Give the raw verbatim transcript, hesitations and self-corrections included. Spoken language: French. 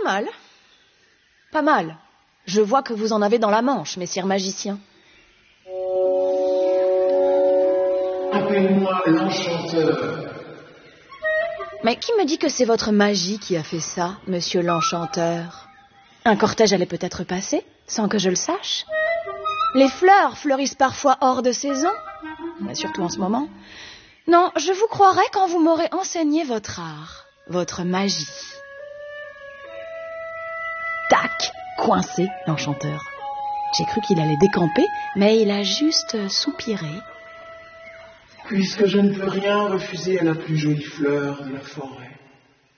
mal. Pas mal. Je vois que vous en avez dans la manche, messire magicien. Appelle-moi l'enchanteur. Mais qui me dit que c'est votre magie qui a fait ça, monsieur l'enchanteur? Un cortège allait peut-être passer, sans que je le sache. Les fleurs fleurissent parfois hors de saison, mais surtout en ce moment. Non, je vous croirai quand vous m'aurez enseigné votre art, votre magie. Tac, coincé, l'enchanteur. J'ai cru qu'il allait décamper, mais il a juste soupiré. Puisque je ne peux rien refuser à la plus jolie fleur de la forêt,